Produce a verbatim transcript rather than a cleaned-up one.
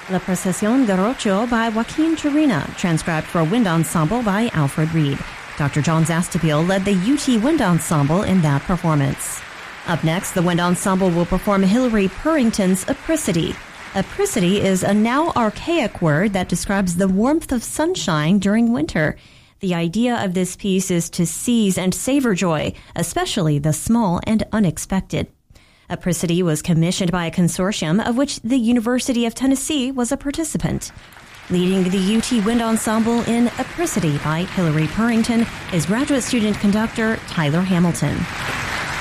La Procesión de Rocho by Joaquin Turina, transcribed for Wind Ensemble by Alfred Reed. Doctor John Zastapil led the U T Wind Ensemble in that performance. Up next, the Wind Ensemble will perform Hilary Purrington's Apricity. Apricity is a now archaic word that describes the warmth of sunshine during winter. The idea of this piece is to seize and savor joy, especially the small and unexpected. Apricity was commissioned by a consortium of which the University of Tennessee was a participant. Leading the U T Wind Ensemble in Apricity by Hilary Purrington is graduate student conductor Tyler Hamilton.